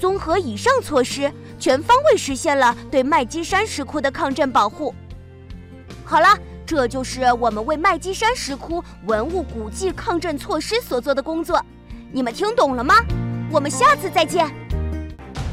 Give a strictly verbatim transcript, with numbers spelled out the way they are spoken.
综合以上措施，全方位实现了对麦积山石窟的抗震保护。好了，这就是我们为麦积山石窟文物古迹抗震措施所做的工作，你们听懂了吗？我们下次再见。